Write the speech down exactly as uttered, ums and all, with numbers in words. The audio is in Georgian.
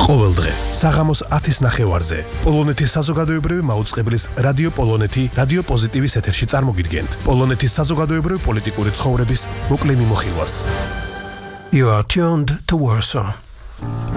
ყოველდღე საღამოს ათის ნახევარზე პოლონეთის საზოგადოებრივი მაუწყებლის რადიო პოლონეთი რადიო პოზიტივის ეთერში წარმოგიდგენთ პოლონეთის საზოგადოებრივი პოლიტიკური ცხოვრების მოკლე მიმოხილვას. You are tuned to Warsaw.